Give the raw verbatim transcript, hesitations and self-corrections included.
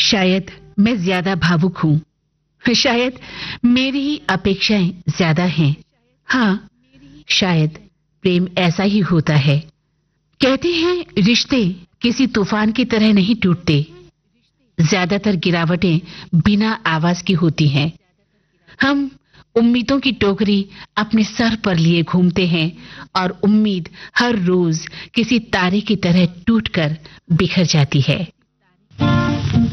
शायद मैं ज्यादा भावुक हूँ, शायद मेरी ही अपेक्षाएं ज्यादा हैं। हाँ, शायद प्रेम ऐसा ही होता है। कहते हैं रिश्ते किसी तूफान की तरह नहीं टूटते, ज्यादातर गिरावटें बिना आवाज की होती हैं। हम उम्मीदों की टोकरी अपने सर पर लिए घूमते हैं और उम्मीद हर रोज किसी तारे की तरह टूटकर बिखर जाती है।